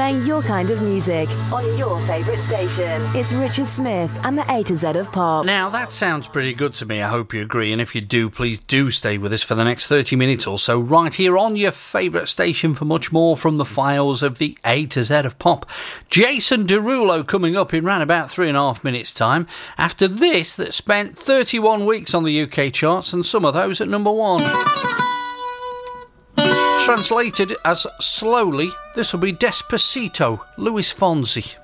playing your kind of music on your favourite station. It's Richard Smith and the A to Z of Pop. Now, that sounds pretty good to me. I hope you agree. And if you do, please do stay with us for the next 30 minutes or so, right here on your favourite station for much more from the files of the A to Z of Pop. Jason Derulo coming up in round about 3.5 minutes' time. After this, that spent 31 weeks on the UK charts and some of those at number 1. Translated as slowly, this will be Despacito, Luis Fonsi.